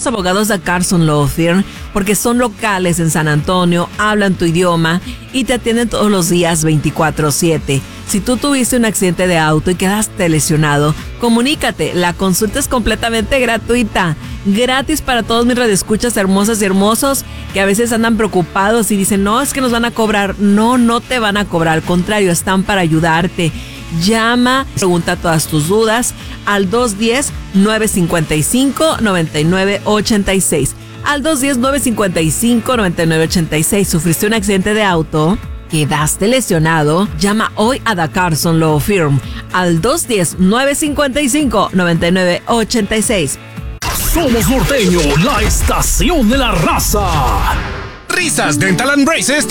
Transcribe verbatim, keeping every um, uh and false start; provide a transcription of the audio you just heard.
los abogados de Carson Law Firm porque son locales en San Antonio, hablan tu idioma y te atienden todos los días veinticuatro siete. Si tú tuviste un accidente de auto y quedaste lesionado, comunícate. La consulta es completamente gratuita. Gratis para todos mis radioescuchas hermosas y hermosos que a veces andan preocupados y dicen, no, es que nos van a cobrar. No, no te van a cobrar. Al contrario, están para ayudarte. Llama, pregunta todas tus dudas al dos uno cero, nueve cinco cinco, nueve nueve ocho seis. Al dos uno cero, nueve cinco cinco, nueve nueve ocho seis. ¿Sufriste un accidente de auto? ¿Quedaste lesionado? Llama hoy a The Carson Law Firm al dos uno cero, nueve cinco cinco, nueve nueve ocho seis. Somos Norteño, la estación de la raza. Risas Dental and Braces